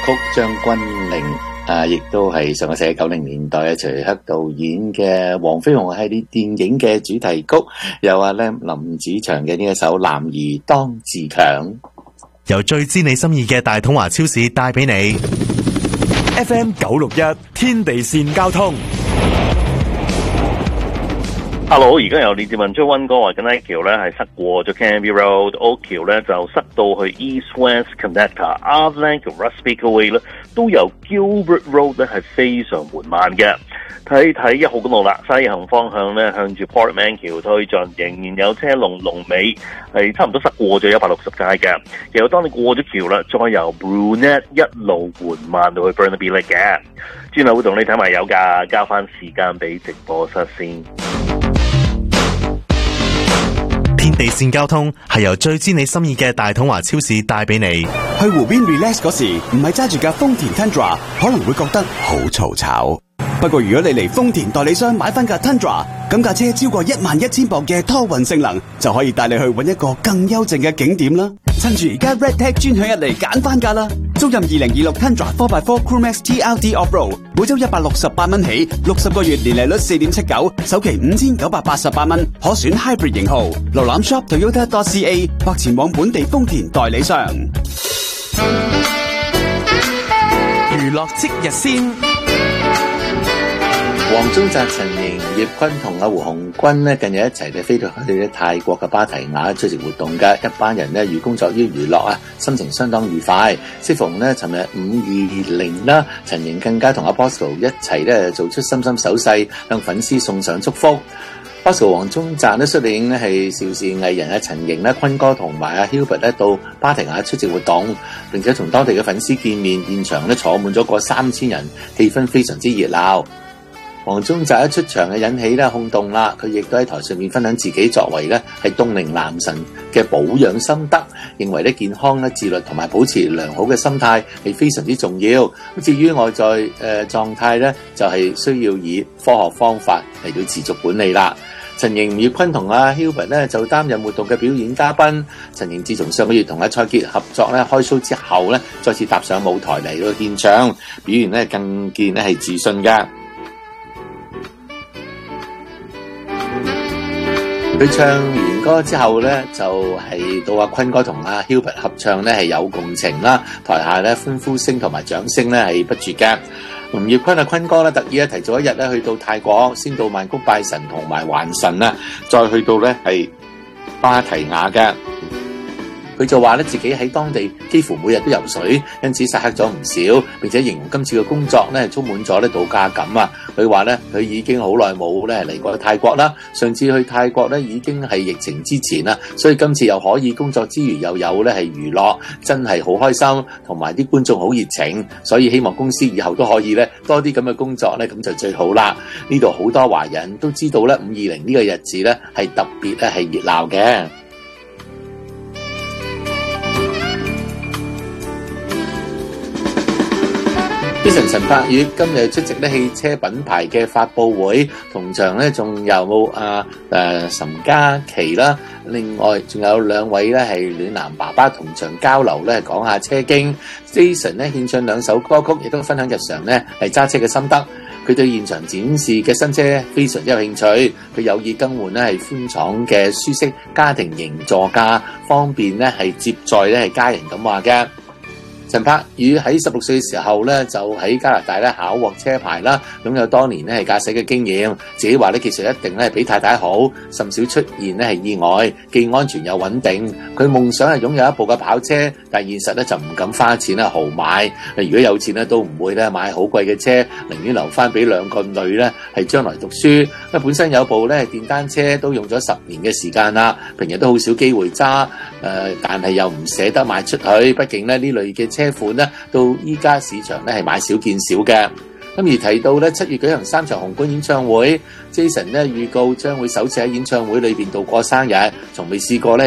曲張鈞甯亦都係上個世紀90年代徐克導演嘅黃飛鴻系列電影嘅主題曲，有林子祥嘅呢一首《男兒當自強》， 由最知你心意嘅大統華超市帶俾你 FM 961天地線交通。 Hello， 而家由列治文將溫哥華嘅 Night 橋咧係塞過咗 Canby Road，Oak 橋咧就塞到去 East West Connector，Arthur 橋 Russell Way 咧都由 Gilbert Road 咧係非常緩慢嘅。睇1號公路啦，西行方向咧向住 Portman 橋推進，仍然有車龍尾係差唔多塞過咗160街嘅。其實當你過咗橋啦，再由 Brunette 一路緩慢到去 Burnaby Lake 嘅。轉頭會同你睇埋有㗎，交翻時間俾直播室先。 天地線交通係由最知你心意嘅大統華超市帶俾你。 去湖邊 relax 嗰時，唔係揸住架豐田 Tundra， 可能會覺得好嘈吵。不過如果你嚟豐田代理商買翻架 Tundra， 咁架車超過11000磅嘅拖運性能，就可以帶你去搵一個更幽靜嘅景點啦。趁住而家 RedTag 專享日嚟揀翻架啦！租任2026 Tundra 4x4 Crewmax TRD Off-Road， 每周168蚊起，60個月年利率 4.79%， 首期5988蚊，可選 Hybrid 型號。瀏覽 shop toyota.ca 或前往本地豐田代理商。 娛樂即日先。 黃宗澤、陳瑩、葉坤同胡鴻鈞咧近日一齊飛到去泰國嘅芭提雅出席活動嘅，一班人咧寓工作於娛樂啊，心情相當愉快。適逢咧尋日520啦，陳瑩更加同阿 Bosco 一齊咧做出心心手勢，向粉絲送上祝福。Bosco 黃宗澤咧率領咧係邵氏藝人啊陳瑩咧、坤哥同埋阿 Hubert 咧到芭提雅出席活動，並且同當地嘅粉絲見面，現場咧坐滿咗過3000人，氣氛非常之熱鬧。黃宗澤一出場嘅引起咧轟動啦，佢亦都喺台上面分享自己作為咧係凍齡男神嘅保養心得，認為咧健康咧自律同埋保持良好嘅心態係非常之重要。咁至於外在狀態咧，就係需要以科學方法嚟到持續管理啦。陳瑩、葉坤同阿 Hubert 咧就擔任活動嘅表演嘉賓。陳瑩自從上個月同阿蔡潔合作咧開 show 之後咧，再次踏上舞台嚟到獻唱，表現咧更見咧係自信㗎。佢唱完歌之後咧，就係到阿坤哥同阿 Hubert 合唱咧係有共情啦，台下咧歡呼聲同埋掌聲咧係不絕嘅。吳業坤阿坤哥咧特意提早一日咧去到泰國，先到曼谷拜神同埋還神啦，再去到咧係芭提雅嘅。佢就話咧自己喺當地幾乎每日都游水，因此殺黑咗唔少，並且形容今次嘅工作咧充滿咗咧度假感啊！佢話咧佢已經好耐冇咧嚟過泰國啦，上次去泰國咧已經係疫情之前啦，所以今次又可以工作之餘又有咧係娛樂，真係好開心，同埋啲觀眾好熱情，所以希望公司以後都可以咧多啲咁嘅工作咧，咁就最好啦。呢度好多華人都知道咧520呢個日子咧係特別咧係熱鬧嘅。Jason 陳柏宇今日出席咧汽車品牌嘅發佈會，同場咧仲有岑嘉琪啦，另外仲有2位咧係暖男爸爸同場交流咧，講下車經。Jason 咧獻唱2首歌曲，亦都分享日常咧係揸車嘅心得。佢對現場展示嘅新車非常有興趣，佢有意更換咧係寬敞嘅舒適家庭型座駕，方便咧係接載咧係家人咁話嘅。陳柏宇喺16歲嘅時候咧，就喺加拿大咧考獲車牌啦，擁有多年咧係駕駛嘅經驗。自己話咧技術一定咧係比太太好，甚少出現咧係意外，既安全又穩定。佢夢想係擁有一部嘅跑車，但係現實咧就唔敢花錢豪買。如果有錢咧都唔會咧買好貴嘅車，寧願留翻俾2個女咧係將來讀書。因為本身有部咧電單車都用咗10年嘅時間啦，平日都好少機會揸，但係又唔捨得賣出去，畢竟咧呢類嘅車款咧到依家市場咧係買少見少嘅。咁而提到咧7月舉行3場紅館演唱會，Jason 咧預告將會首次喺演唱會裏邊度過生日，從未試過咧